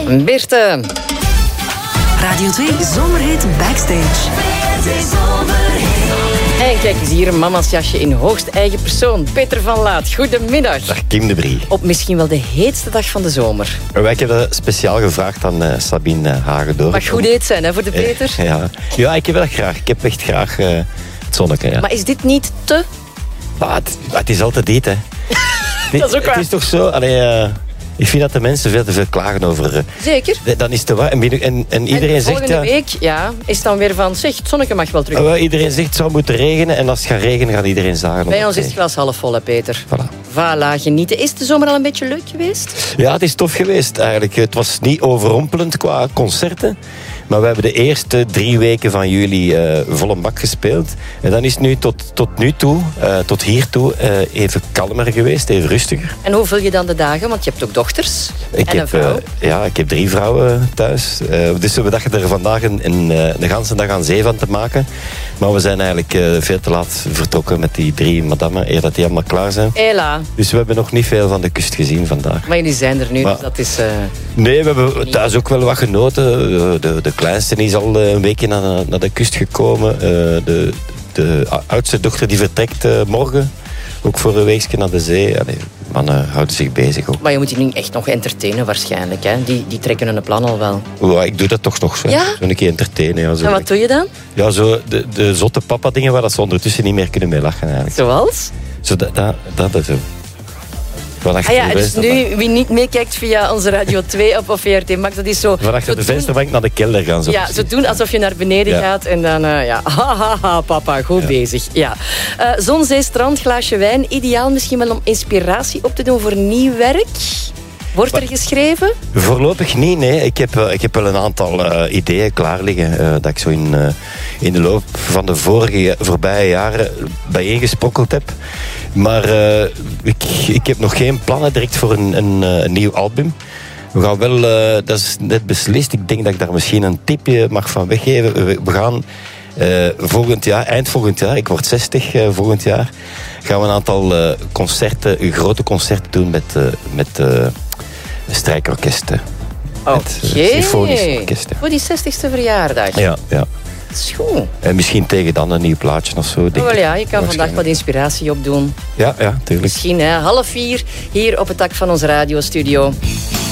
Beerte. Radio 2 Zomerhit Backstage. En kijk eens hier, mama's jasje in hoogst eigen persoon. Peter van Laat, goedemiddag. Dag Kim de Brie. Op misschien wel de heetste dag van de zomer. Wij hebben dat speciaal gevraagd aan Sabine Hagedorp. Mag goed heet zijn, hè, voor de Peter? Ja, ik heb wel graag. Ik heb echt graag het zonnetje. Ja. Maar is dit niet te... Het is altijd dit, hè. Dat is ook waar. Het is toch zo... ik vind dat de mensen veel te veel klagen over... Zeker. Dan is het waar. En iedereen zegt... Volgende week is dan weer van... Zeg, het zonnetje mag wel terug. Iedereen zegt het zou moeten regenen. En als het gaat regenen, gaat iedereen zagen. Bij ons is het glas half vol, hè, Peter. Voilà, genieten. Is de zomer al een beetje leuk geweest? Ja, het is tof geweest eigenlijk. Het was niet overrompelend qua concerten. Maar we hebben de eerste 3 weken van juli vol een bak gespeeld. En dan is het nu tot hiertoe even kalmer geweest, even rustiger. En hoe vul je dan de dagen? Want je hebt ook dochters een vrouw. Ik heb 3 vrouwen thuis. Dus we dachten er vandaag een ganse dag aan zee van te maken. Maar we zijn eigenlijk veel te laat vertrokken met die 3 madammen, eer dat die allemaal klaar zijn. Hela. Dus we hebben nog niet veel van de kust gezien vandaag. Maar jullie zijn er nu, dus dat is... Nee, we hebben thuis ook wel wat genoten. De kleinste is al een weekje naar de kust gekomen. De oudste dochter die vertrekt morgen. Ook voor een weekje naar de zee. Mannen houden zich bezig ook. Maar je moet die nu echt nog entertainen waarschijnlijk. Hè? Die trekken hun plan al wel. Ja, ik doe dat toch nog zo. Ja? Zo een keer entertainen. Ja, zo en wat doe je dan? Ja, zo de zotte papa dingen waar ze ondertussen niet meer kunnen mee lachen eigenlijk. Zoals? Zo dat is zo. Dus nu, wie niet meekijkt via onze Radio 2 of VRT Max, dat is zo... Van achter de vensterbank naar de kelder gaan. Zo doen alsof je naar beneden gaat en dan, haha, papa, goed bezig. Ja. Zon, zee, strand, glaasje wijn. Ideaal misschien wel om inspiratie op te doen voor nieuw werk. Wordt er geschreven? Voorlopig niet, nee. Ik heb wel een aantal ideeën klaar liggen dat ik zo in de loop van de voorbije jaren bijeengesprokkeld heb. Maar ik heb nog geen plannen direct voor een nieuw album. We gaan wel, dat is net beslist, ik denk dat ik daar misschien een tipje mag van weggeven. We gaan volgend jaar, eind volgend jaar, ik word 60 volgend jaar, gaan we een aantal grote concerten doen met strijkorkesten. Met symfonische orkesten. Voor die 60ste verjaardag? Ja. Dat is goed. En misschien tegen dan een nieuw plaatje of zo. Je kan vandaag wat inspiratie opdoen. Ja, tuurlijk. Misschien 3:30 hier op het dak van onze radiostudio.